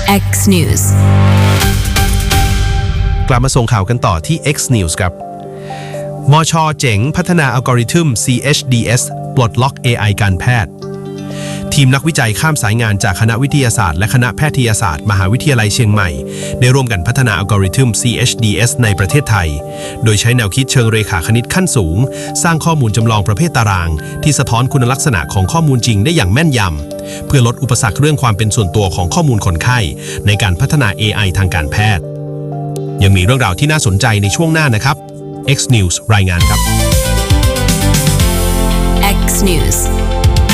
X News กลับมาส่งข่าวกันต่อที่ X News ครับมช.เจ๋งพัฒนาอัลกอริทึม CHDS ปลดล็อก AI การแพทย์ทีมนักวิจัยข้ามสายงานจากคณะวิทยาศาสตร์และคณะแพทยศาสตร์มหาวิทยาลัยเชียงใหม่ได้ร่วมกันพัฒนาอัลกอริทึม CHDS ในประเทศไทยโดยใช้แนวคิดเชิงเรขาคณิตขั้นสูงสร้างข้อมูลจำลองประเภทตารางที่สะท้อนคุณลักษณะของข้อมูลจริงได้อย่างแม่นยำเพื่อลดอุปสรรคเรื่องความเป็นส่วนตัวของข้อมูลคนไข้ในการพัฒนา AI ทางการแพทย์ยังมีเรื่องราวที่น่าสนใจในช่วงหน้านะครับ X News รายงานครับ X News